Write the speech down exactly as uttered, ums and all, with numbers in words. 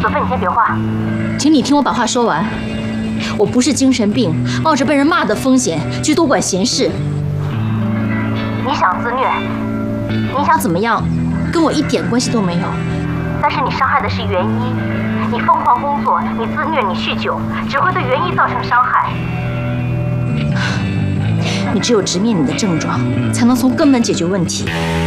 索芬，你先别画。 请你听我把话说完。我不是精神病，冒着被人骂的风险去多管闲事。 你想自虐， 你想怎么样，跟我一点关系都没有。 但是你伤害的是元一，你疯狂工作，你自虐，你酗酒，只会对元一造成伤害。你只有直面你的症状，才能从根本解决问题。